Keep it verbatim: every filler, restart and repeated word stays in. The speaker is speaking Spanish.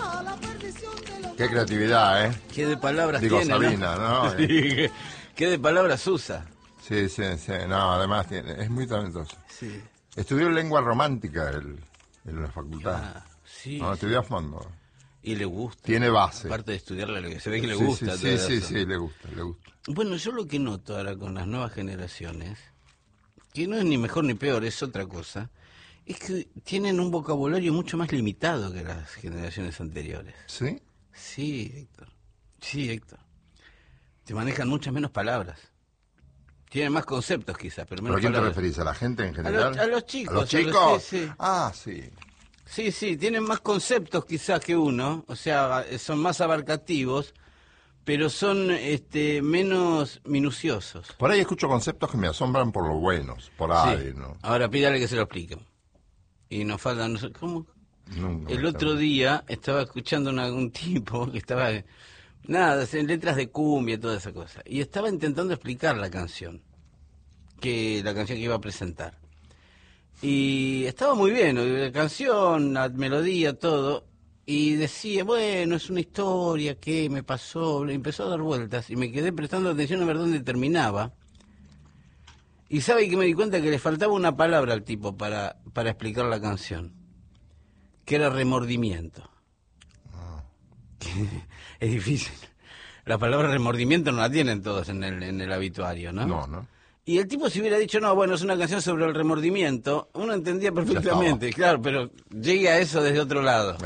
Qué creatividad, ¿eh? Qué de palabras Digo, tiene, Sabina, ¿no? ¿no? Sí, qué, qué de palabras usa. Sí, sí, sí. No, además tiene, es muy talentoso. Sí. Estudió lengua romántica él, en la facultad. Ah, sí. No, sí. estudió a fondo. Y le gusta. Tiene base. Aparte de estudiarle, lo que se ve que le Sí, gusta. Sí, sí, todo sí, eso. sí, le gusta, le gusta. Bueno, yo lo que noto ahora con las nuevas generaciones, que no es ni mejor ni peor, es otra cosa, es que tienen un vocabulario mucho más limitado que las generaciones anteriores. ¿Sí? Sí, Héctor. Sí, Héctor. Te manejan muchas menos palabras. Tienen más conceptos quizás, pero menos ¿Pero a quién palabras. te referís? ¿A la gente en A general? los, a los chicos. ¿A los a los- chicos? sí, sí. Ah, sí. Sí, sí, tienen más conceptos quizás que uno, o sea, son más abarcativos, pero son este, menos minuciosos. Por ahí escucho conceptos que me asombran por lo buenos, por ahí, Sí. ¿no? Ahora pídale que se lo expliquen. Y nos faltan, no sé, ¿cómo? Nunca El me otro acuerdo. día estaba escuchando a un tipo que estaba, nada, en letras de cumbia, toda esa cosa, y estaba intentando explicar la canción, que la canción que iba a presentar. Y estaba muy bien, la canción, la melodía, todo, y decía, bueno, es una historia que me pasó, le empezó a dar vueltas, y me quedé prestando atención a ver dónde terminaba. Y sabe que me di cuenta que le faltaba una palabra al tipo para, para explicar la canción, que era remordimiento. Es difícil. La palabra remordimiento no la tienen todos en el, en el habituario, ¿no? No, ¿no? Y el tipo si hubiera dicho, no, bueno, es una canción sobre el remordimiento, uno entendía perfectamente, claro, pero llegue a eso desde otro lado.